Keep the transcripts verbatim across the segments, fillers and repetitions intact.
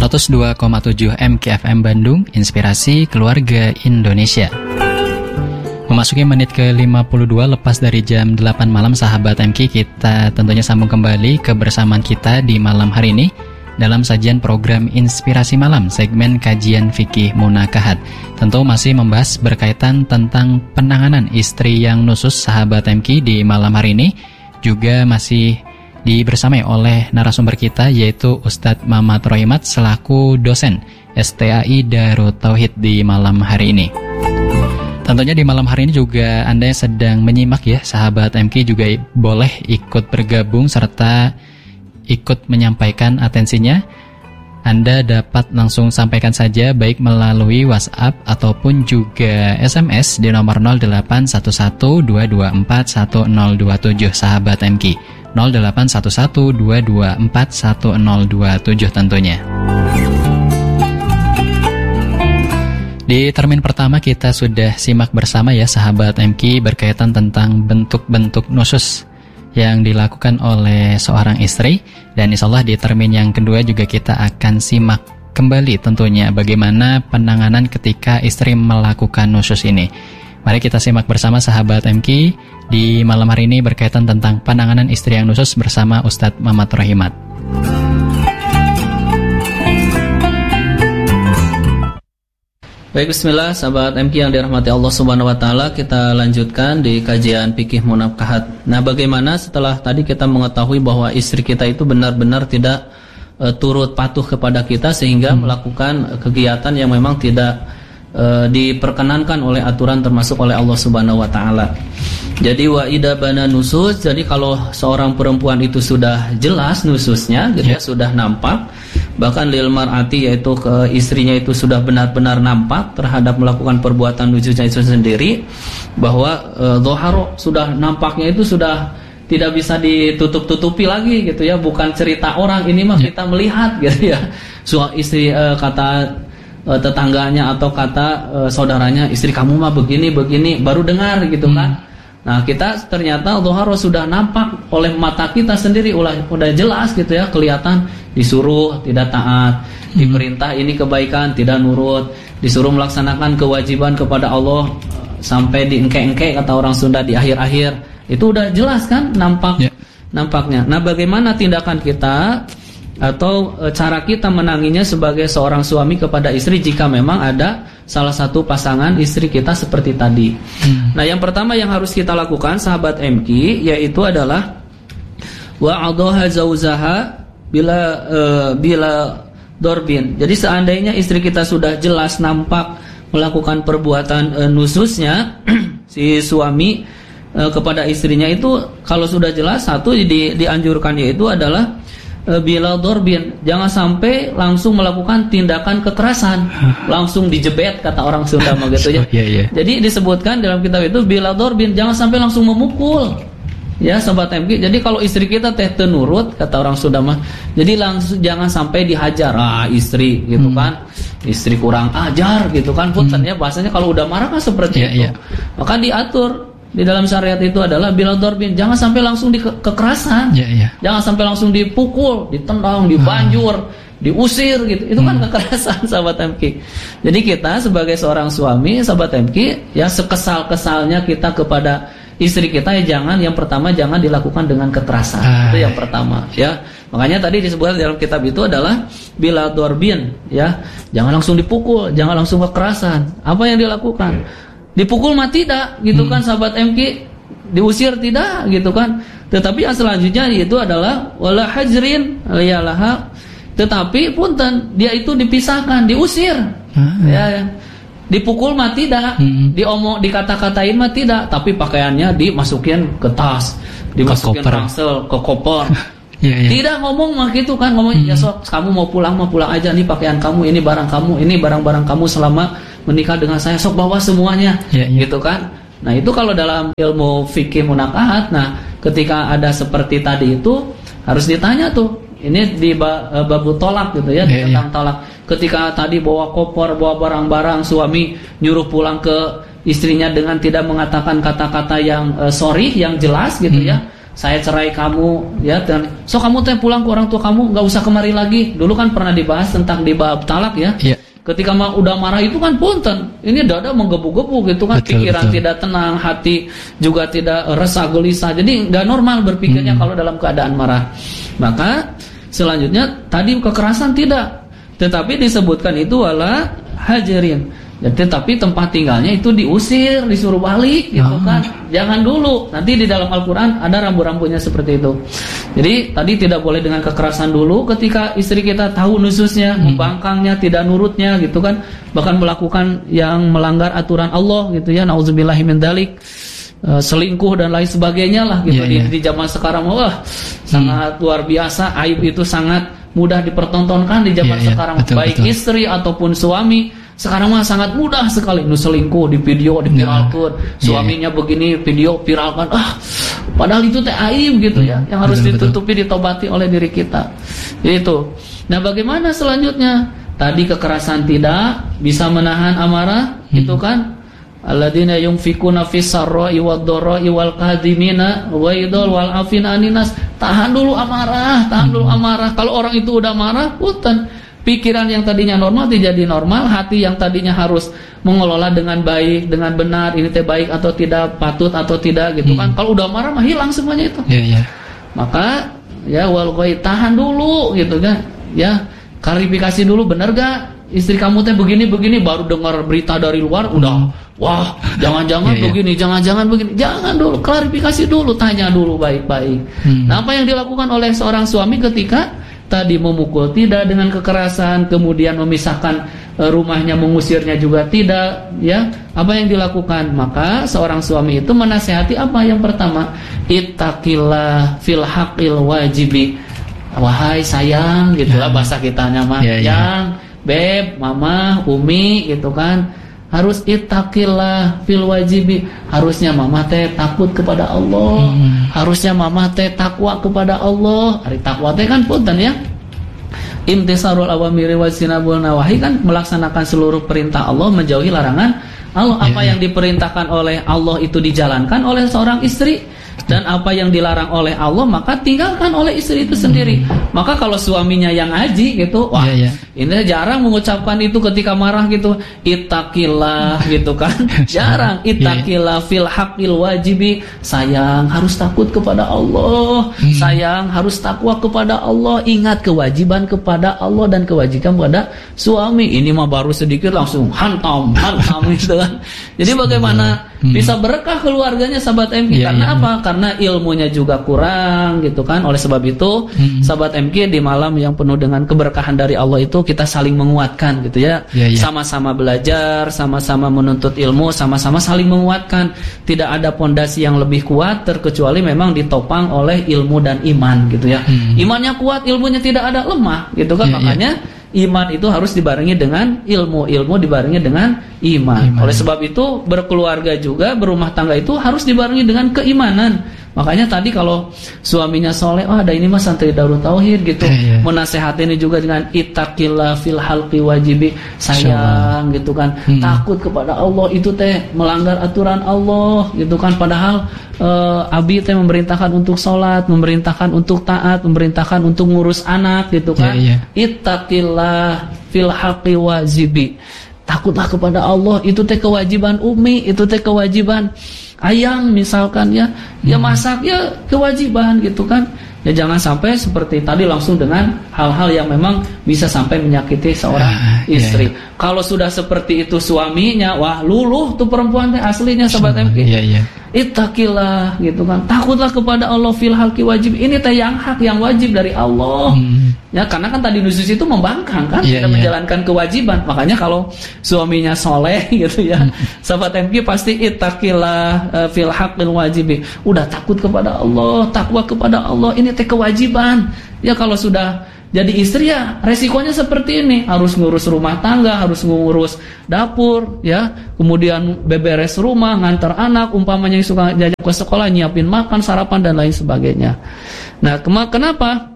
seratus dua koma tujuh M K F M Bandung, Inspirasi Keluarga Indonesia. Memasuki menit ke lima puluh dua lepas dari jam delapan malam, sahabat M K, kita tentunya sambung kembali kebersamaan kita di malam hari ini dalam sajian program Inspirasi Malam, segmen kajian fikih munakahat. Tentu masih membahas berkaitan tentang penanganan istri yang nusus, sahabat M K, di malam hari ini. Juga masih dibersamai oleh narasumber kita, yaitu Ustadz Mamat Rohimat selaku dosen S T A I Darut Tauhid di malam hari ini. Tentunya di malam hari ini juga Anda yang sedang menyimak ya, sahabat M K, juga boleh ikut bergabung serta ikut menyampaikan atensinya. Anda dapat langsung sampaikan saja baik melalui WhatsApp ataupun juga S M S di nomor nol delapan satu satu dua dua empat satu nol dua tujuh, sahabat M K. nol delapan satu satu dua dua empat satu nol dua tujuh tentunya. Di termin pertama kita sudah simak bersama ya, sahabat M K, berkaitan tentang bentuk-bentuk nusus yang dilakukan oleh seorang istri. Dan insyaallah di termin yang kedua juga kita akan simak kembali tentunya bagaimana penanganan ketika istri melakukan nusus ini. Mari kita simak bersama, sahabat M K, di malam hari ini berkaitan tentang penanganan istri yang nusus bersama Ustadz Mamat Rohimat. Baik, bismillah, sahabat M K yang dirahmati Allah Subhanahu wa taala, kita lanjutkan di kajian fikih munakahat. Nah, bagaimana setelah tadi kita mengetahui bahwa istri kita itu benar-benar tidak e, turut patuh kepada kita sehingga hmm. melakukan kegiatan yang memang tidak e, diperkenankan oleh aturan termasuk oleh Allah Subhanahu wa taala. Jadi wa ida bana nusus, jadi kalau seorang perempuan itu sudah jelas nususnya, gitu ya, sudah nampak, bahkan lil mar'ati, yaitu ke istrinya itu sudah benar-benar nampak terhadap melakukan perbuatan nususnya itu sendiri, bahwa dhaharo e, sudah nampaknya itu sudah tidak bisa ditutup-tutupi lagi, gitu ya, bukan cerita orang, ini mah kita melihat, gitu ya. So, istri e, kata e, tetangganya atau kata e, saudaranya, istri kamu mah begini begini, baru dengar, gitu hmm. kan. Nah, kita ternyata dhaharo sudah nampak oleh mata kita sendiri, udah, udah jelas, gitu ya, kelihatan disuruh tidak taat, diperintah ini kebaikan tidak nurut, disuruh melaksanakan kewajiban kepada Allah sampai di engke-engke kata orang Sunda di akhir-akhir, itu udah jelas kan nampak yeah. nampaknya. Nah, bagaimana tindakan kita atau e, cara kita menanginya sebagai seorang suami kepada istri jika memang ada salah satu pasangan istri kita seperti tadi. Hmm. Nah, yang pertama yang harus kita lakukan, sahabat M K, yaitu adalah wa'adhaha zauzaha bila e, bila dorbin. Jadi seandainya istri kita sudah jelas nampak melakukan perbuatan e, nususnya si suami e, kepada istrinya, itu kalau sudah jelas, satu di, dianjurkan yaitu adalah bila dorbin, jangan sampai langsung melakukan tindakan kekerasan, langsung dijebet kata orang Sunda begitu ya. yeah, yeah. Jadi disebutkan dalam kitab itu bila dorbin, jangan sampai langsung memukul. Ya, sobat M K. Jadi kalau istri kita teh tenurut kata orang Sunda mah, jadi langsung jangan sampai dihajar ah istri gitu hmm. kan. Istri kurang ajar gitu kan, punten ya, bahasanya kalau udah marah kan seperti yeah, itu. Yeah. Maka diatur di dalam syariat itu adalah bila dorbin, jangan sampai langsung di ke- kekerasan, yeah, yeah. jangan sampai langsung dipukul, ditendang, dibanjur, hmm. diusir gitu. Itu kan hmm. kekerasan, sahabat M K. Jadi kita sebagai seorang suami, sahabat M K, ya sekesal-kesalnya kita kepada istri kita, ya jangan, yang pertama jangan dilakukan dengan kekerasan. Ah. Itu yang pertama, ya. Makanya tadi disebutkan dalam kitab itu adalah bila dorbin, ya. Jangan langsung dipukul, jangan langsung kekerasan. Apa yang dilakukan? Dipukul mah tidak, gitu hmm. kan, sahabat M K. Diusir tidak, gitu kan. Tetapi yang selanjutnya itu adalah wala hajrin liyalaha. Tetapi punten, dia itu dipisahkan, diusir. Hmm. Ya, ya. Dipukul mah tidak, hmm. diomong, dikata-katain mah tidak, tapi pakaiannya dimasukin ke tas, dimasukin ransel, ke koper. yeah, yeah. Tidak ngomong mah gitu kan, ngomong hmm. ya sok, kamu mau pulang mah pulang aja, nih pakaian kamu, ini barang kamu, ini barang-barang kamu selama menikah dengan saya, sok bawa semuanya, yeah, yeah. gitu kan. Nah, itu kalau dalam ilmu fikih munakahat, nah ketika ada seperti tadi itu harus ditanya tuh, ini di babu tolak gitu ya, yeah, tentang yeah. tolak. Ketika tadi bawa koper, bawa barang-barang, suami nyuruh pulang ke istrinya dengan tidak mengatakan kata-kata yang uh, sorry, yang jelas gitu hmm. ya, saya cerai kamu, ya, dan so kamu teh pulang ke orang tua kamu, nggak usah kemari lagi. Dulu kan pernah dibahas tentang di bab talak ya. Yeah. Ketika udah marah itu kan punten, ini dada menggebu-gebu gitu kan, betul, pikiran betul. Tidak tenang, hati juga tidak resah gelisah, jadi nggak normal berpikirnya hmm. kalau dalam keadaan marah. Maka selanjutnya tadi kekerasan tidak, tetapi disebutkan itu wala hajarin. Jadi tapi tempat tinggalnya itu diusir, disuruh balik gitu oh. kan. Jangan dulu. Nanti di dalam Al-Qur'an ada rambu-rambunya seperti itu. Jadi tadi tidak boleh dengan kekerasan dulu ketika istri kita tahu nususnya, hmm. membangkangnya, tidak nurutnya gitu kan. Bahkan melakukan yang melanggar aturan Allah gitu ya. Nauzubillahi min dzalik. Uh, selingkuh dan lain sebagainya lah gitu yeah, di, yeah. di zaman sekarang wah hmm. sangat luar biasa. Aib itu sangat mudah dipertontonkan di zaman yeah, sekarang yeah. Betul, baik betul. Istri ataupun suami. Sekarang mah sangat mudah sekali nu selingkuh di video dipiralkan, yeah. suaminya yeah. begini video viralkan, ah padahal itu teh aib gitu ya, yang harus betul, ditutupi betul. Ditobati oleh diri kita. Itu. Nah, bagaimana selanjutnya? Tadi kekerasan tidak bisa menahan amarah, hmm. itu kan? Alladzina yunfikuna fis sarra'i wad-dharra'i wal kadhimina ghaidhal wal afina aninas. Tahan dulu amarah, tahan hmm. dulu amarah. Kalau orang itu udah marah, punten. Pikiran yang tadinya normal tidak jadi normal, hati yang tadinya harus mengelola dengan baik, dengan benar, ini teh baik atau tidak, patut atau tidak gitu hmm. kan. Kalau udah marah mah hilang semuanya itu. Yeah, yeah. Maka ya wal ghaid tahan dulu gitu kan. Ya, klarifikasi dulu benar gak istri kamu teh begini-begini, baru dengar berita dari luar udah wah, jangan-jangan yeah, begini, yeah. jangan-jangan begini. Jangan dulu, klarifikasi dulu, tanya dulu baik-baik. Hmm. Nah, apa yang dilakukan oleh seorang suami ketika tadi memukul tidak dengan kekerasan, kemudian memisahkan e, rumahnya, mengusirnya juga tidak, ya. Apa yang dilakukan? Maka seorang suami itu menasihati apa? Yang pertama, ittaqillah fil haqqil wajibi. Wahai sayang, gitulah ya. Bahasa kitanya mah. Ya, yang ya. Beb, mama, umi gitu kan. Harus ittaqillah fil wajibi. Harusnya mama teh takut kepada Allah. Hmm. Harusnya mama teh takwa kepada Allah. Ari takwa teh kan punten ya. Imtisarul awamiri wajtinabul nawahi kan melaksanakan seluruh perintah Allah, menjauhi larangan Allah. Apa yeah. yang diperintahkan oleh Allah itu dijalankan oleh seorang istri, dan apa yang dilarang oleh Allah maka tinggalkan oleh istri itu sendiri. Hmm. Maka kalau suaminya yang aji gitu, wah yeah, yeah. ini jarang mengucapkan itu ketika marah gitu, ittaqillah gitu kan. Jarang. Ittaqillah fil haqqil wajibi. Sayang harus takut kepada Allah. Hmm. Sayang harus takwa kepada Allah. Ingat kewajiban kepada Allah dan kewajiban kepada suami. Ini mah baru sedikit langsung hantam, hantam gitu kan. Jadi bagaimana hmm. bisa berkah keluarganya sahabat M K? Yeah, karena yeah. apa? Karena ilmunya juga kurang gitu kan. Oleh sebab itu hmm. sahabat M K di malam yang penuh dengan keberkahan dari Allah itu kita saling menguatkan gitu ya. Yeah, yeah. Sama-sama belajar, sama-sama menuntut ilmu, sama-sama saling menguatkan. Tidak ada pondasi yang lebih kuat terkecuali memang ditopang oleh ilmu dan iman gitu ya. Hmm. Imannya kuat, ilmunya tidak ada, lemah gitu kan. Yeah, makanya yeah. iman itu harus dibarengi dengan ilmu, ilmu dibarengi dengan iman. iman. Oleh sebab itu berkeluarga juga, berumah tangga itu harus dibarengi dengan keimanan. Makanya tadi kalau suaminya soleh, oh ada ini mah santri Darut Tauhid gitu, yeah, yeah. menasehati ini juga dengan ittaqillah fil halqi wajibi, sayang gitu kan, hmm. takut kepada Allah itu teh melanggar aturan Allah gitu kan. Padahal uh, Abi teh memerintahkan untuk sholat, memerintahkan untuk taat, memerintahkan untuk ngurus anak gitu kan. Yeah, yeah. Ittaqillah fil halqi wajibi. Takutlah kepada Allah, itu teh kewajiban umi, itu teh kewajiban ayang misalkan ya, dia masak ya kewajiban gitu kan. Ya jangan sampai seperti tadi langsung dengan hal-hal yang memang bisa sampai menyakiti seorang ah, istri. Yeah, yeah. Kalau sudah seperti itu suaminya, wah luluh tuh perempuan teh aslinya sahabat M K. Yeah, yeah. Ittaqillah gitu kan. Takutlah kepada Allah fil halqi wajib. Ini teh yang hak, yang wajib dari Allah. Hmm. Ya karena kan tadi nusus itu membangkang kan, yeah, tidak yeah. menjalankan kewajiban. Makanya kalau suaminya soleh gitu ya, hmm. sahabat M K pasti ittaqillah uh, fil haqqil wajibi. Udah takut kepada Allah, takwa kepada Allah. Ini teh kewajiban. Ya kalau sudah jadi istri ya resikonya seperti ini, harus ngurus rumah tangga, harus ngurus dapur ya, kemudian beberes rumah, ngantar anak, umpamanya yang suka jajak ke sekolah, nyiapin makan, sarapan dan lain sebagainya. Nah, kenapa?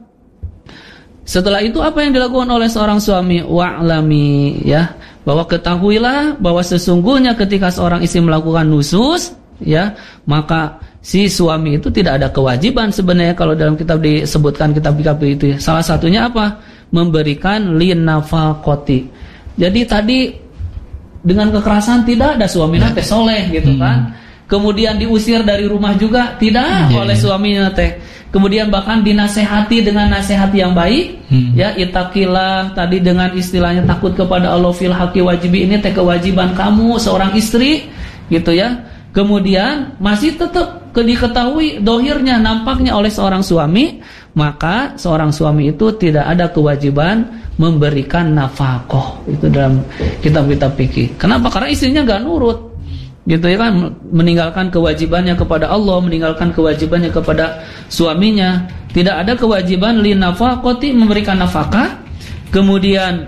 Setelah itu apa yang dilakukan oleh seorang suami? Wa'lami ya, bahwa ketahuilah bahwa sesungguhnya ketika seorang istri melakukan nusus ya, maka si suami itu tidak ada kewajiban sebenarnya kalau dalam kitab disebutkan kitab-kitab itu. Salah satunya apa? Memberikan linafaqoti. Jadi tadi dengan kekerasan tidak ada suaminya teh soleh gitu kan. Kemudian diusir dari rumah juga tidak yeah, oleh yeah. suaminya teh. Kemudian bahkan dinasehati dengan nasihat yang baik, hmm. ya itaqilah tadi dengan istilahnya takut kepada Allah fil haqi wajibi, ini teh kewajiban kamu seorang istri gitu ya. Kemudian masih tetap diketahui dohirnya, nampaknya oleh seorang suami, maka seorang suami itu tidak ada kewajiban memberikan nafkah. Itu dalam kitab-kitab fikih. Kenapa? Karena istrinya nggak nurut, gitu ya kan, meninggalkan kewajibannya kepada Allah, meninggalkan kewajibannya kepada suaminya. Tidak ada kewajiban li nafaqati, memberikan nafkah. Kemudian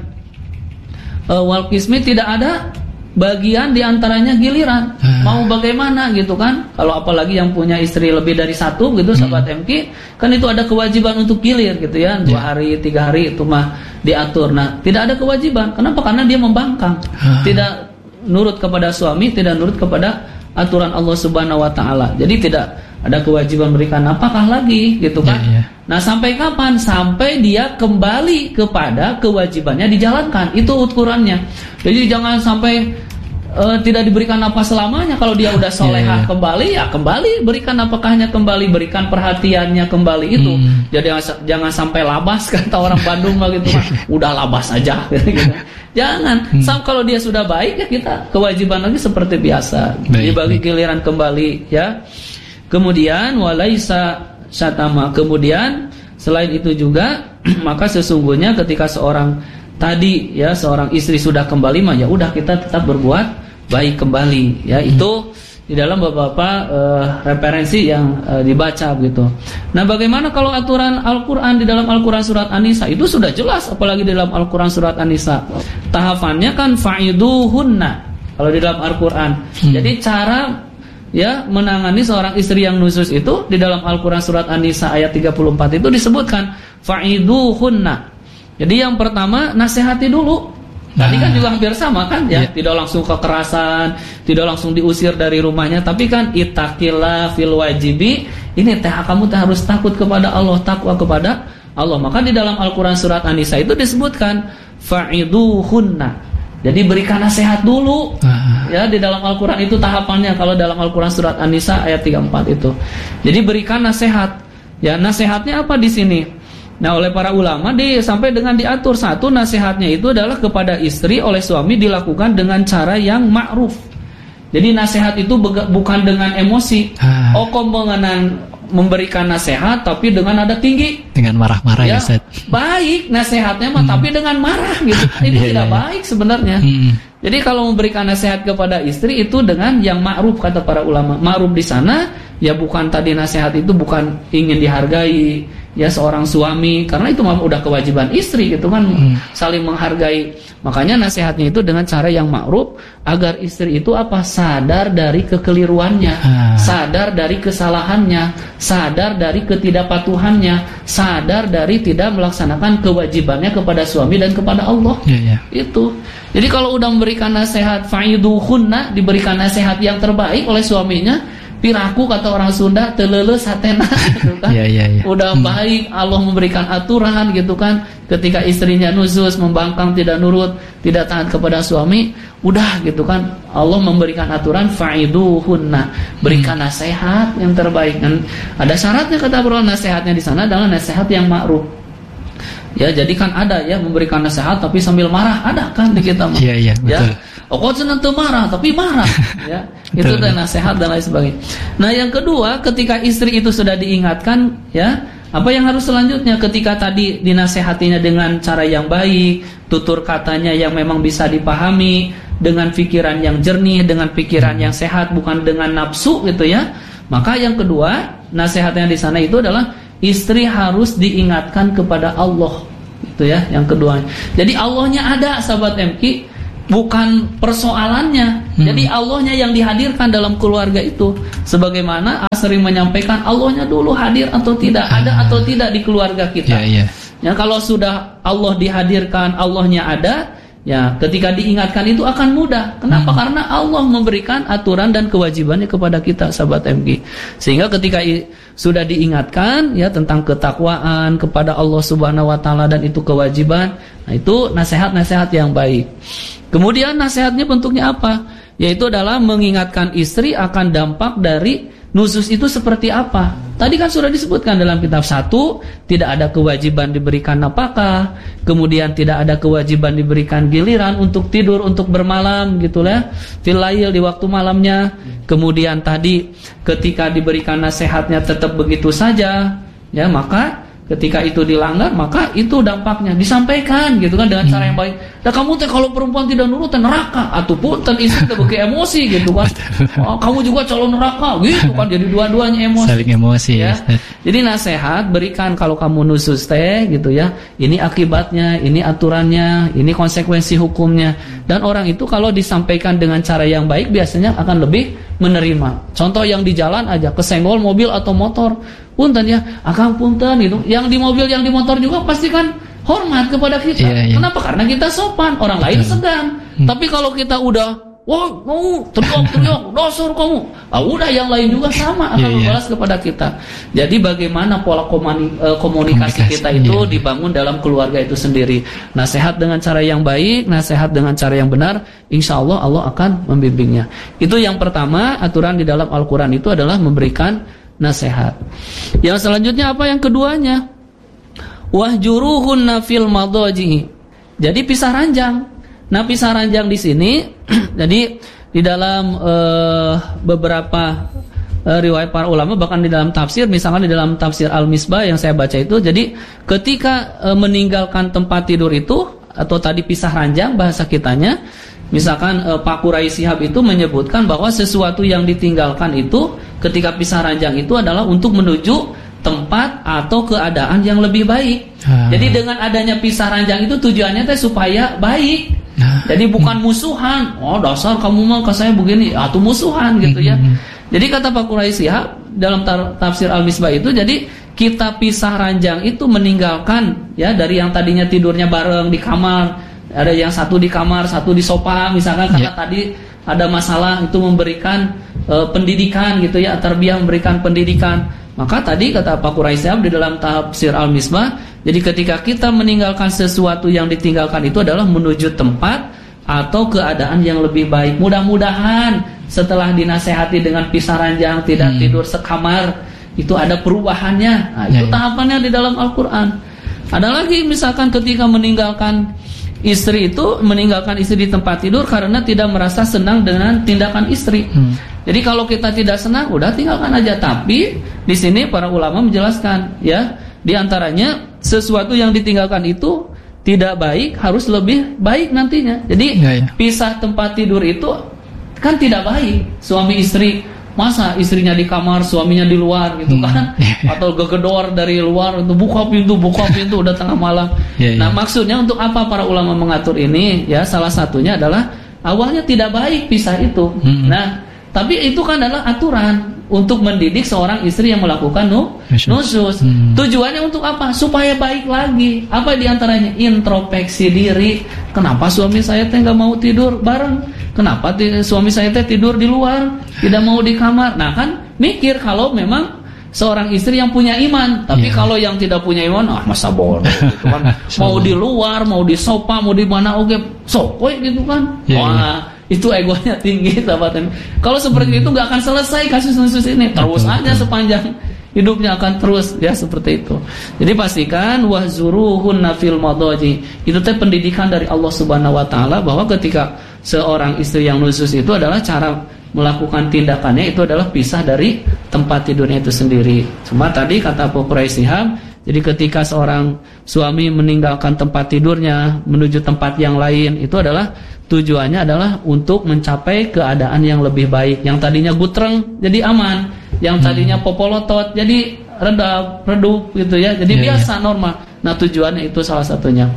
uh, wal qismi, tidak ada bagian diantaranya giliran. Hmm. Mau bagaimana gitu kan? Kalau apalagi yang punya istri lebih dari satu gitu, hmm. sahabat M K, kan itu ada kewajiban untuk gilir gitu ya, dua yeah. hari, tiga hari itu mah diatur. Nah, tidak ada kewajiban. Kenapa? Karena dia membangkang, hmm. tidak nurut kepada suami, tidak nurut kepada aturan Allah Subhanahu Wa Taala. Jadi tidak ada kewajiban berikan nafkah lagi gitu kan? Yeah, yeah. Nah, sampai kapan? Sampai dia kembali kepada kewajibannya dijalankan. Itu ukurannya. Jadi jangan sampai Uh, tidak diberikan apa selamanya. Kalau dia udah solehah yeah, yeah. kembali, ya kembali berikan nafkahnya kembali, berikan perhatiannya kembali itu. Hmm. Jadi jangan sampai labas, kata orang Bandung lah gitu. Udah labas aja gitu. Jangan. Hmm. Sam, kalau dia sudah baik ya kita kewajiban lagi seperti biasa. Baik, dibagi baik. Giliran kembali ya. Kemudian walaisa syatama. Kemudian selain itu juga maka sesungguhnya ketika seorang tadi ya seorang istri sudah kembali mah ya udah kita tetap berbuat baik kembali ya. hmm. Itu di dalam beberapa uh, referensi yang uh, dibaca gitu. Nah, bagaimana kalau aturan Al-Qur'an di dalam Al-Qur'an surat An-Nisa? Itu sudah jelas, apalagi di dalam Al-Qur'an surat An-Nisa. Tahapannya kan fa'iduhunna kalau di dalam Al-Qur'an. hmm. Jadi cara ya menangani seorang istri yang nusyuz itu di dalam Al-Qur'an surat An-Nisa ayat tiga puluh empat itu disebutkan fa'iduhunna. Jadi yang pertama nasihati dulu. Tadi kan juga hampir sama kan ya, yeah. tidak langsung kekerasan, tidak langsung diusir dari rumahnya, tapi kan ittaqillah fil wajibi. Ini teh kamu teh harus takut kepada Allah, takwa kepada Allah. Maka di dalam Al-Qur'an surat An-Nisa itu disebutkan fa'iduhunna. Jadi berikan nasihat dulu. Ah. Ya, di dalam Al-Qur'an itu tahapannya kalau dalam Al-Qur'an surat An-Nisa ayat tiga puluh empat itu. Jadi berikan nasihat. Ya, nasihatnya apa di sini? Nah, oleh para ulama di, sampai dengan diatur satu nasihatnya itu adalah kepada istri oleh suami dilakukan dengan cara yang ma'ruf. Jadi nasihat itu bega, bukan dengan emosi. Ah. Oh, kok mengenang memberikan nasihat tapi dengan nada tinggi, dengan marah-marah ya, ya Ustaz. Baik nasihatnya mah hmm. tapi dengan marah gitu. Ini yeah, tidak yeah, baik sebenarnya. Hmm. Jadi kalau memberikan nasihat kepada istri itu dengan yang ma'ruf kata para ulama. Ma'ruf di sana ya bukan tadi nasihat itu bukan ingin dihargai ya seorang suami, karena itu memang udah kewajiban istri gitu kan, hmm. saling menghargai. Makanya nasihatnya itu dengan cara yang ma'ruf agar istri itu apa? Sadar dari kekeliruannya, ah. sadar dari kesalahannya, sadar dari ketidakpatuhannya, sadar dari tidak melaksanakan kewajibannya kepada suami dan kepada Allah. Yeah, yeah. Itu. Jadi kalau udah memberikan nasihat fa'iduhunna, diberikan nasihat yang terbaik oleh suaminya, piraku kata orang Sunda telelus hatena gitu kan. Yeah, yeah, yeah. Udah hmm. baik, Allah memberikan aturan gitu kan. Ketika istrinya nusyuz, membangkang, tidak nurut, tidak taat kepada suami, udah gitu kan. Allah memberikan aturan fa'iduhunna, berikan hmm. nasihat yang terbaik. Dan ada syaratnya kata bro, nasihatnya di sana adalah nasihat yang ma'ruf. Ya, jadi kan ada ya memberikan nasihat tapi sambil marah, ada kan di kita mah. Iya, iya, betul. Ya. Oh, kok senang tuh marah tapi marah ya. Itu dan nasihat dan lain sebagainya. Nah, yang kedua, ketika istri itu sudah diingatkan ya, apa yang harus selanjutnya? Ketika tadi dinasehatinya dengan cara yang baik, tutur katanya yang memang bisa dipahami, dengan pikiran yang jernih, dengan pikiran yang sehat, bukan dengan nafsu gitu ya. Maka yang kedua, nasihatnya di sana itu adalah istri harus diingatkan kepada Allah. Itu ya, yang kedua. Jadi Allahnya ada, sahabat M K, bukan persoalannya. Hmm. Jadi Allahnya yang dihadirkan dalam keluarga itu. Sebagaimana sering menyampaikan, Allahnya dulu hadir atau tidak, ada atau tidak di keluarga kita. Yeah, yeah. Ya, kalau sudah Allah dihadirkan, Allahnya ada, Ya, ketika diingatkan itu akan mudah. Kenapa? Hmm. Karena Allah memberikan aturan dan kewajibannya kepada kita, sahabat M G. Sehingga ketika i, sudah diingatkan ya tentang ketakwaan kepada Allah Subhanahu wa taala dan itu kewajiban, nah itu nasihat-nasihat yang baik. Kemudian nasihatnya bentuknya apa? Yaitu adalah mengingatkan istri akan dampak dari nusus itu seperti apa. Tadi kan sudah disebutkan dalam kitab satu, tidak ada kewajiban diberikan nafkah, kemudian tidak ada kewajiban diberikan giliran untuk tidur, untuk bermalam gitu ya, fil lail di waktu malamnya. Kemudian tadi ketika diberikan nasihatnya tetap begitu saja, ya maka ketika itu dilanggar maka itu dampaknya disampaikan gitu kan dengan cara yang baik. Nah kamu teh kalau perempuan tidak nurut teh neraka, atuh punten istri teh beuki emosi gitu kan. Oh, kamu juga calon neraka gitu kan, jadi dua-duanya emosi. Saling emosi ya. Jadi nasihat berikan kalau kamu nusus teh gitu ya. Ini akibatnya, ini aturannya, ini konsekuensi hukumnya. Dan orang itu kalau disampaikan dengan cara yang baik biasanya akan lebih menerima. Contoh yang di jalan aja kesenggol mobil atau motor, punten ya, akang punten gitu. Yang di mobil, yang di motor juga pasti kan hormat kepada kita. Yeah, yeah. Kenapa? Karena kita sopan, orang Betul. lain segan. Hmm. Tapi kalau kita udah, wah, kamu teriak-teriak, dasar kamu, ah, udah yang lain juga sama akan yeah, membalas yeah. kepada kita. Jadi bagaimana pola komunikasi, komunikasi kita itu yeah. dibangun dalam keluarga itu sendiri. Nasihat dengan cara yang baik, nasihat dengan cara yang benar, insya Allah Allah akan membimbingnya. Itu yang pertama, aturan di dalam Al-Quran itu adalah memberikan nasihat. Yang selanjutnya apa yang keduanya? Wahjuruhunna fil madaji. Jadi pisah ranjang. Nah, pisah ranjang di sini jadi di dalam uh, beberapa uh, riwayat para ulama, bahkan di dalam tafsir, misalkan di dalam tafsir Al-Misbah yang saya baca itu, jadi ketika uh, meninggalkan tempat tidur itu atau tadi pisah ranjang bahasa kitanya, misalkan uh, Pak Quraish Shihab itu menyebutkan bahwa sesuatu yang ditinggalkan itu ketika pisah ranjang itu adalah untuk menuju tempat atau keadaan yang lebih baik. Ah. Jadi dengan adanya pisah ranjang itu tujuannya teh supaya baik. Ah. Jadi bukan musuhan. Oh dasar kamu mah ke saya begini, atau musuhan gitu ya. Mm-hmm. Jadi kata Pak Quraish Shihab dalam tafsir Al-Misbah itu, jadi kita pisah ranjang itu meninggalkan ya dari yang tadinya tidurnya bareng di kamar, ada yang satu di kamar, satu di sofa misalkan, karena yeah. tadi ada masalah itu memberikan uh, pendidikan gitu ya, tarbiyah memberikan pendidikan. Maka tadi kata Pak Quraish Shihab di dalam tafsir Al-Misbah, jadi ketika kita meninggalkan sesuatu yang ditinggalkan itu adalah menuju tempat atau keadaan yang lebih baik. Mudah-mudahan setelah dinasehati dengan pisah ranjang, tidak hmm. tidur sekamar, itu ada perubahannya. Nah, itu ya, ya. tahapannya di dalam Al-Quran. Ada lagi misalkan ketika meninggalkan istri itu, meninggalkan istri di tempat tidur karena tidak merasa senang dengan tindakan istri. Hmm. Jadi kalau kita tidak senang, udah tinggalkan aja. Tapi di sini para ulama menjelaskan, ya, di antaranya sesuatu yang ditinggalkan itu tidak baik harus lebih baik nantinya. Jadi ya, ya. pisah tempat tidur itu kan tidak baik. Suami istri, masa istrinya di kamar, suaminya di luar gitu kan? Hmm. Atau gegedor dari luar, untuk buka pintu, buka pintu udah tengah malam. Ya, nah, ya. maksudnya untuk apa para ulama mengatur ini? Ya, salah satunya adalah awalnya tidak baik pisah itu. Hmm. Nah, tapi itu kan adalah aturan untuk mendidik seorang istri yang melakukan nu, nusus. Hmm. Tujuannya untuk apa? Supaya baik lagi. Apa diantaranya? Introspeksi diri. Kenapa suami saya teh nggak mau tidur bareng? Kenapa t- suami saya teh tidur di luar, tidak mau di kamar? Nah kan mikir kalau memang seorang istri yang punya iman. Tapi yeah. kalau yang tidak punya iman, ah masa bodoh gitu kan. Mau di luar, mau di sofa, mau di mana oke, sokoi gitu kan. Yeah, Wah. Yeah. Itu egonya tinggi, sahabat. Kalau seperti hmm. itu nggak akan selesai kasus-kasus ini, terus betul, aja betul. sepanjang hidupnya akan terus ya seperti itu. Jadi pastikan wahzuruhunna fil madaji. Itu teh pendidikan dari Allah Subhanahu wa taala bahwa ketika seorang istri yang nusus itu adalah cara melakukan tindakannya itu adalah pisah dari tempat tidurnya itu sendiri. Cuma tadi kata Pak Quraish Shihab, jadi ketika seorang suami meninggalkan tempat tidurnya menuju tempat yang lain, itu adalah tujuannya adalah untuk mencapai keadaan yang lebih baik. Yang tadinya gutreng jadi aman, yang tadinya popolotot jadi reda, redup gitu ya. Jadi yeah, biasa yeah. normal. Nah, tujuannya itu salah satunya.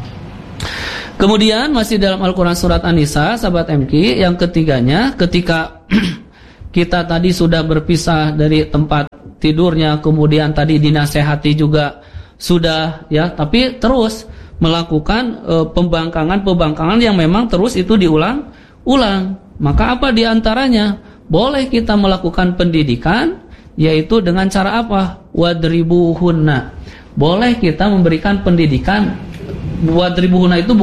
Kemudian masih dalam Al-Quran surat An-Nisa, sahabat M K, yang ketiganya ketika kita tadi sudah berpisah dari tempat tidurnya, kemudian tadi dinasehati juga sudah ya, tapi terus melakukan e, pembangkangan-pembangkangan yang memang terus itu diulang-ulang. Maka apa diantaranya? Boleh kita melakukan pendidikan, yaitu dengan cara apa? Wadribuhunna. Boleh kita memberikan pendidikan. Wadribuhunna itu